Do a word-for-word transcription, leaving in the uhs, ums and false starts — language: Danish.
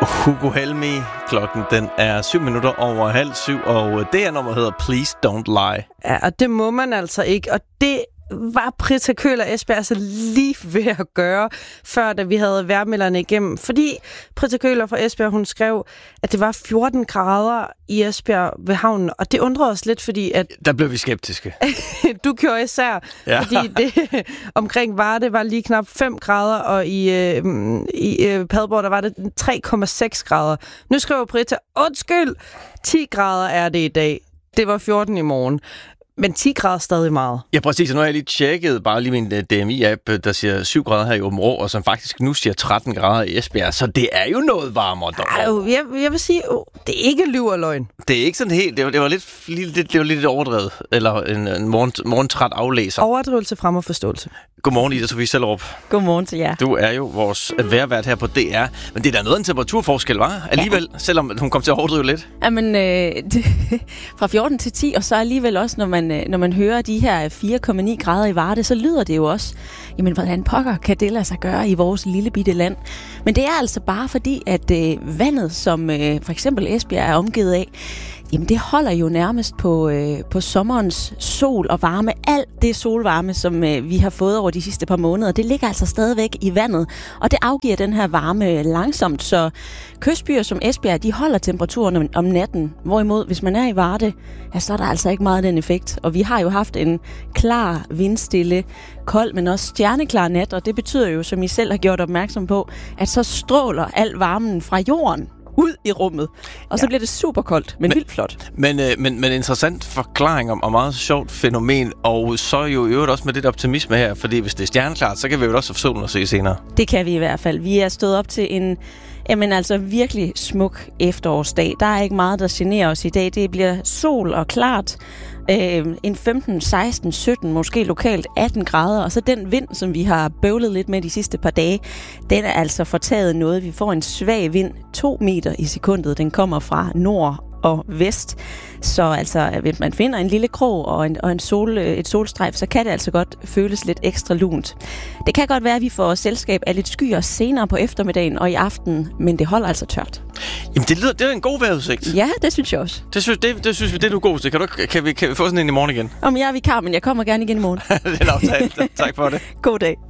Hugo Helmi. Klokken den er syv minutter over halv syv, og det er nummer hedder Please Don't Lie. Ja, og det må man altså ikke, og det var Britta Køhler Esbjerg altså lige ved at gøre, før da vi havde vejrmelderne igennem. Fordi Britta Køhler fra Esbjerg, hun skrev, at det var fjorten grader i Esbjerg ved havnen, og det undrede os lidt, fordi at... Der blev vi skeptiske. Du gjorde især, ja. Fordi det omkring Varde var lige knap fem grader, og i, øh, i øh, Padborg, der var det tre komma seks grader. Nu skriver Britta, undskyld, ti grader er det i dag. Det var fjorten i morgen. Men ti grader stadig meget. Ja, præcis. Og nu har jeg lige tjekket bare lige min D M I-app, der siger syv grader her i Åben Rå, og som faktisk nu siger tretten grader i Esbjerg. Så det er jo noget varmere derovre. Jeg, jeg vil sige, oh, det er ikke lyv og løgn. Det er ikke sådan helt. Det var, det var, lidt, lidt, det var lidt overdrevet. Eller en, en morgen, morgentræt aflæser. Overdrivelse frem og forståelse. Godmorgen, Ida Sofie Sellerup. Godmorgen til jer. Du er jo vores vejrvært her på D R. Men det er da noget af en temperaturforskel, var? Alligevel, ja. Selvom hun kom til at overdrive lidt. Jamen, øh, det, fra fjorten til ti, og så alligevel også, når man, når man hører de her fire komma ni grader i Varde, så lyder det jo også, jamen, hvordan pokker kan det lade sig gøre i vores lille bitte land. Men det er altså bare fordi, at øh, vandet, som øh, for eksempel Esbjerg er omgivet af, jamen det holder jo nærmest på, øh, på sommerens sol og varme. Alt det solvarme, som øh, vi har fået over de sidste par måneder, det ligger altså stadigvæk i vandet. Og det afgiver den her varme langsomt, så kystbyer som Esbjerg, de holder temperaturen om, om natten. Hvorimod, hvis man er i Varde, ja, så er der altså ikke meget den effekt. Og vi har jo haft en klar, vindstille, kold, men også stjerneklar nat. Og det betyder jo, som I selv har gjort opmærksom på, at så stråler al varmen fra jorden ud i rummet. Og så ja. Bliver det super koldt, men, men vildt flot. Men, øh, men, men interessant forklaring om, og meget sjovt fænomen, og så jo i øvrigt også med lidt optimisme her, fordi hvis det er stjerneklart, så kan vi jo også få solen at se senere. Det kan vi i hvert fald. Vi er stået op til en jamen altså virkelig smuk efterårsdag. Der er ikke meget, der generer os i dag. Det bliver sol og klart. Øh, en femten, seksten, sytten, måske lokalt atten grader, og så den vind, som vi har bøvlet lidt med de sidste par dage, den er altså fortaget noget. Vi får en svag vind, to meter i sekundet. Den kommer fra nord og vest. Så altså, hvis man finder en lille krog og, en, og en sol, et solstrejf, så kan det altså godt føles lidt ekstra lunt. Det kan godt være, at vi får selskab af lidt skyer senere på eftermiddagen og i aften, men det holder altså tørt. Jamen, det lyder, det er en god vejrudsigt. Ja, det synes jeg også. Det synes, det, det synes vi, det er du god til. Kan, du, kan, vi, kan vi få sådan en i morgen igen? Om jeg er vikar, men jeg kommer gerne igen i morgen. Det er en aftale. Tak for det. God dag.